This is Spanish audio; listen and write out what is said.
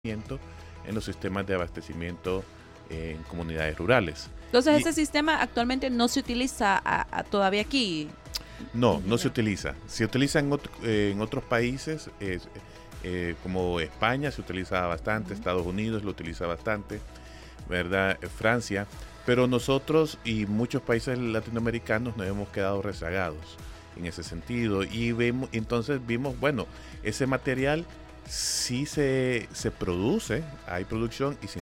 en los sistemas de abastecimiento en comunidades rurales. Entonces, Y ese sistema actualmente no se utiliza todavía aquí. no se utiliza. Se utiliza en otros países, como España se utiliza bastante, Estados Unidos lo utiliza bastante, ¿verdad? Francia, pero nosotros y muchos países latinoamericanos nos hemos quedado rezagados en ese sentido y entonces vimos, bueno, ese material sí se produce, hay producción y sin